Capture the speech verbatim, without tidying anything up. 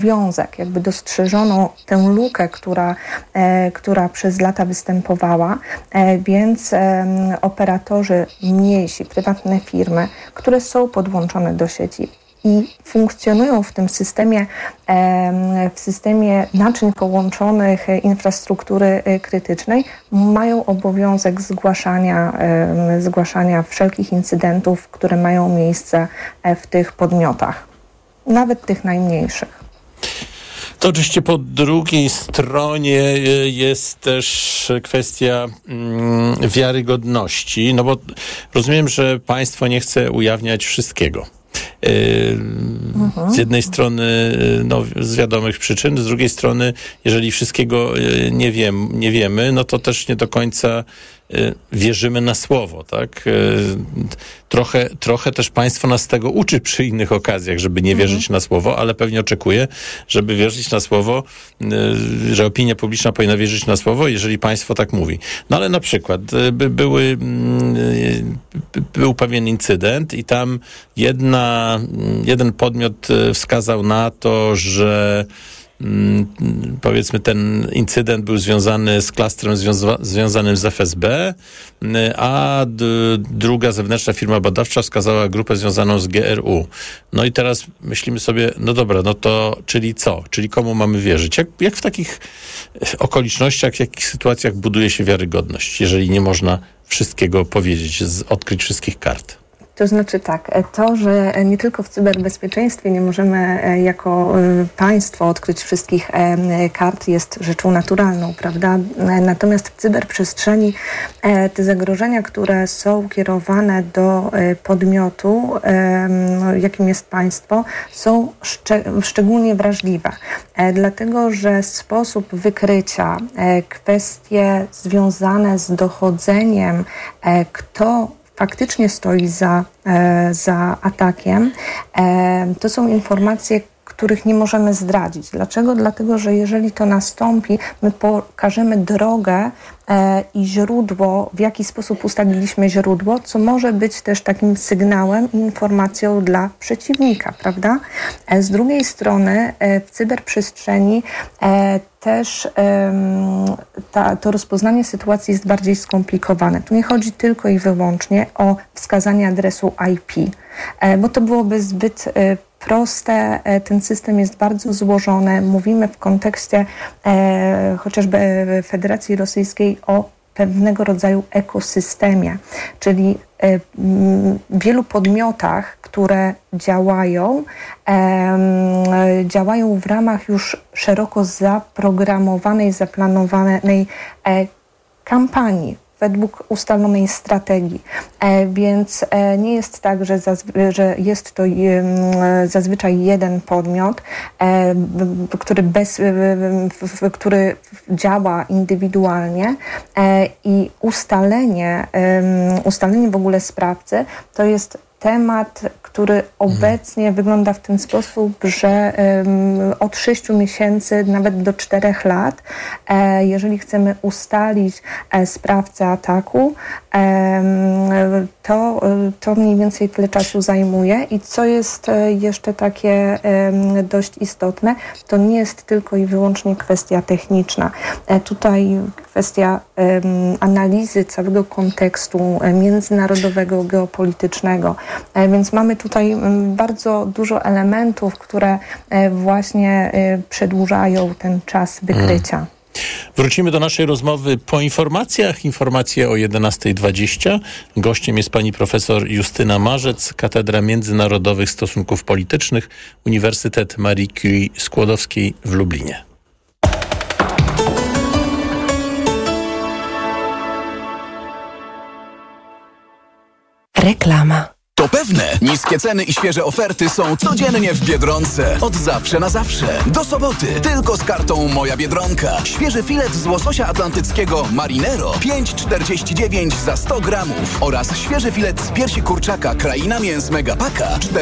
wiązek, jakby dostrzeżono tę lukę, która, e, która przez lata występowała, e, więc e, operatorzy mniejsi, prywatne firmy, które są podłączone do sieci i funkcjonują w tym systemie, e, w systemie naczyń połączonych e, infrastruktury e, krytycznej, mają obowiązek zgłaszania, e, zgłaszania wszelkich incydentów, które mają miejsce e, w tych podmiotach, nawet tych najmniejszych. To oczywiście po drugiej stronie jest też kwestia mm, wiarygodności, no bo rozumiem, że państwo nie chce ujawniać wszystkiego. Z jednej strony no, z wiadomych przyczyn, z drugiej strony, jeżeli wszystkiego nie, wiem, nie wiemy, no to też nie do końca wierzymy na słowo, tak? Trochę, trochę też państwo nas tego uczy przy innych okazjach, żeby nie wierzyć mhm. na słowo, ale pewnie oczekuje, żeby wierzyć na słowo, że opinia publiczna powinna wierzyć na słowo, jeżeli państwo tak mówi. No ale na przykład by były, był pewien incydent i tam jedna, jeden podmiot wskazał na to, że powiedzmy ten incydent był związany z klastrem związa- związanym z F S B, a d- druga zewnętrzna firma badawcza wskazała grupę związaną z G R U. No i teraz myślimy sobie, no dobra, no to czyli co? Czyli komu mamy wierzyć? Jak, jak w takich okolicznościach, w jakich sytuacjach buduje się wiarygodność, jeżeli nie można wszystkiego powiedzieć, z, odkryć wszystkich kart? To znaczy tak, to, że nie tylko w cyberbezpieczeństwie nie możemy jako państwo odkryć wszystkich kart, jest rzeczą naturalną, prawda? Natomiast w cyberprzestrzeni te zagrożenia, które są kierowane do podmiotu, jakim jest państwo, są szcze- szczególnie wrażliwe. Dlatego, że sposób wykrycia, kwestie związane z dochodzeniem, kto faktycznie stoi za, za atakiem, to są informacje, których nie możemy zdradzić. Dlaczego? Dlatego, że jeżeli to nastąpi, my pokażemy drogę e, i źródło, w jaki sposób ustaliliśmy źródło, co może być też takim sygnałem i informacją dla przeciwnika, prawda? E, z drugiej strony e, w cyberprzestrzeni e, też e, ta, to rozpoznanie sytuacji jest bardziej skomplikowane. Tu nie chodzi tylko i wyłącznie o wskazanie adresu I P, e, bo to byłoby zbyt e, proste, ten system jest bardzo złożony. Mówimy w kontekście e, chociażby Federacji Rosyjskiej o pewnego rodzaju ekosystemie, czyli e, m, wielu podmiotach, które działają, e, działają w ramach już szeroko zaprogramowanej, zaplanowanej e, kampanii, według ustalonej strategii. E, więc e, nie jest tak, że, zazwy- że jest to e, zazwyczaj jeden podmiot, e, b- który, bez, e, w, w, który działa indywidualnie e, i ustalenie, e, ustalenie w ogóle sprawcy to jest temat, który obecnie mhm. wygląda w ten sposób, że um, od sześciu miesięcy nawet do czterech lat, e, jeżeli chcemy ustalić e, sprawcę ataku, e, to, to mniej więcej tyle czasu zajmuje. I co jest e, jeszcze takie e, dość istotne, to nie jest tylko i wyłącznie kwestia techniczna. E, tutaj kwestia e, analizy całego kontekstu e, międzynarodowego, geopolitycznego. E, więc mamy tutaj bardzo dużo elementów, które właśnie przedłużają ten czas wykrycia. Hmm. Wrócimy do naszej rozmowy po informacjach. Informacje o jedenasta dwadzieścia. Gościem jest pani profesor Justyna Marzec, Katedra Międzynarodowych Stosunków Politycznych, Uniwersytet Marii Curie Skłodowskiej w Lublinie. Reklama. To pewne, niskie ceny i świeże oferty są codziennie w Biedronce. Od zawsze na zawsze. Do soboty tylko z kartą Moja Biedronka. Świeży filet z łososia atlantyckiego Marinero pięć czterdzieści dziewięć za sto gramów oraz świeży filet z piersi kurczaka Kraina Mięs Megapaka